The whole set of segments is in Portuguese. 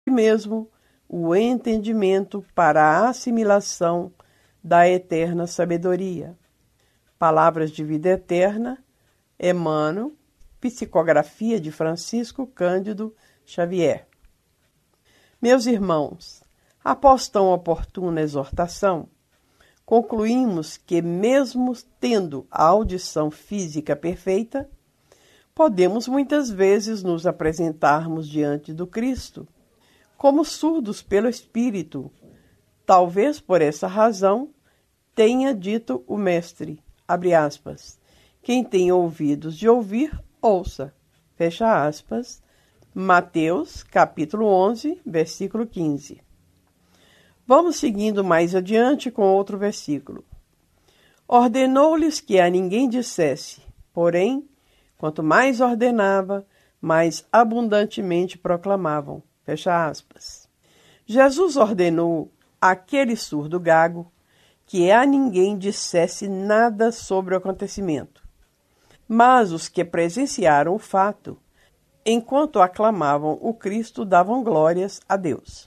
mesmo o entendimento para a assimilação da eterna sabedoria. Palavras de Vida Eterna, Emmanuel, psicografia de Francisco Cândido Xavier. Meus irmãos, após tão oportuna exortação, concluímos que, mesmo tendo a audição física perfeita, podemos muitas vezes nos apresentarmos diante do Cristo como surdos pelo Espírito. Talvez por essa razão tenha dito o Mestre, abre aspas, quem tem ouvidos de ouvir, ouça, fecha aspas, Mateus, capítulo 11, versículo 15. Vamos seguindo mais adiante com outro versículo. Ordenou-lhes que a ninguém dissesse, porém, quanto mais ordenava, mais abundantemente proclamavam, fecha aspas. Jesus ordenou àquele surdo gago que a ninguém dissesse nada sobre o acontecimento. Mas os que presenciaram o fato, enquanto aclamavam o Cristo, davam glórias a Deus.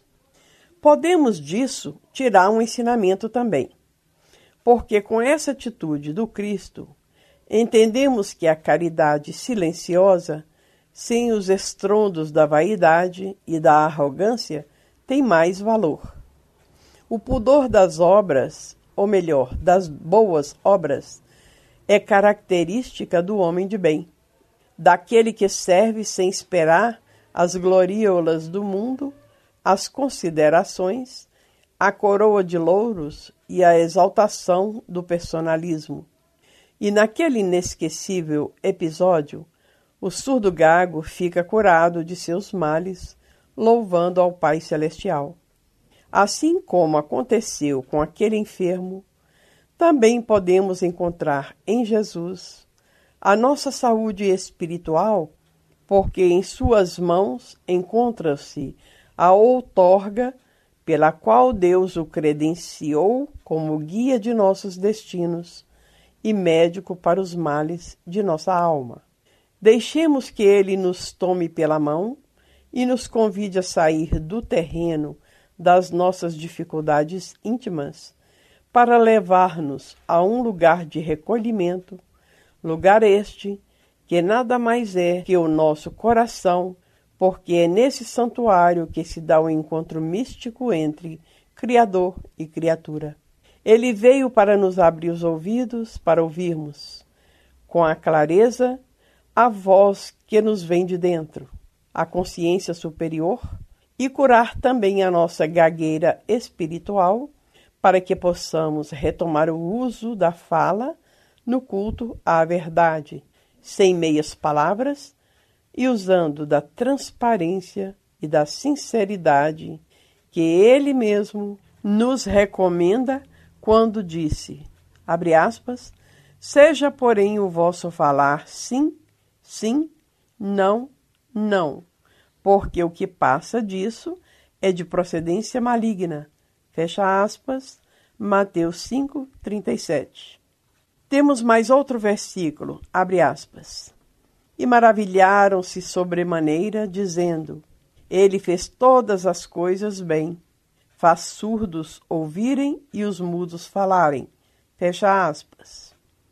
Podemos disso tirar um ensinamento também, porque com essa atitude do Cristo, entendemos que a caridade silenciosa, sem os estrondos da vaidade e da arrogância, tem mais valor. O pudor das obras, ou melhor, das boas obras, é característica do homem de bem, daquele que serve sem esperar as gloriolas do mundo, as considerações, a coroa de louros e a exaltação do personalismo. E naquele inesquecível episódio, o surdo gago fica curado de seus males, louvando ao Pai Celestial. Assim como aconteceu com aquele enfermo, também podemos encontrar em Jesus a nossa saúde espiritual, porque em suas mãos encontra-se a outorga pela qual Deus o credenciou como guia de nossos destinos e médico para os males de nossa alma. Deixemos que Ele nos tome pela mão e nos convide a sair do terreno das nossas dificuldades íntimas para levar-nos a um lugar de recolhimento, lugar este que nada mais é que o nosso coração, porque é nesse santuário que se dá o encontro místico entre Criador e criatura. Ele veio para nos abrir os ouvidos, para ouvirmos, com a clareza, a voz que nos vem de dentro, a consciência superior, e curar também a nossa gagueira espiritual, para que possamos retomar o uso da fala no culto à verdade, sem meias palavras, e usando da transparência e da sinceridade que Ele mesmo nos recomenda quando disse, abre aspas, seja, porém, o vosso falar sim, sim, não, não, porque o que passa disso é de procedência maligna, fecha aspas, Mateus 5, 37. Temos mais outro versículo, abre aspas. E maravilharam-se sobremaneira, dizendo, Ele fez todas as coisas bem, faz surdos ouvirem e os mudos falarem. Fecha aspas.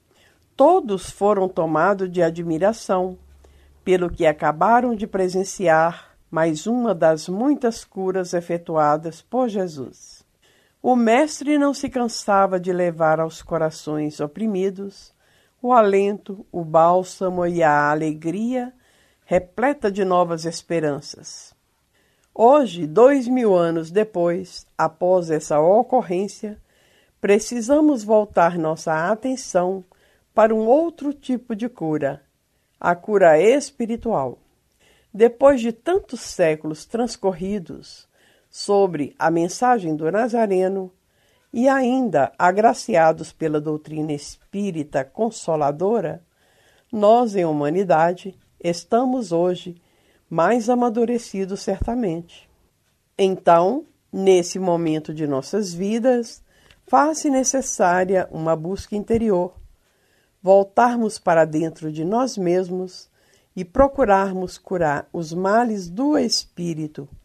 Todos foram tomados de admiração, pelo que acabaram de presenciar mais uma das muitas curas efetuadas por Jesus. O Mestre não se cansava de levar aos corações oprimidos o alento, o bálsamo e a alegria repleta de novas esperanças. Hoje, 2000 anos depois, após essa ocorrência, precisamos voltar nossa atenção para um outro tipo de cura, a cura espiritual. Depois de tantos séculos transcorridos sobre a mensagem do Nazareno, e ainda agraciados pela doutrina espírita consoladora, nós, em humanidade, estamos hoje mais amadurecidos certamente. Então, nesse momento de nossas vidas, faz-se necessária uma busca interior, voltarmos para dentro de nós mesmos e procurarmos curar os males do espírito,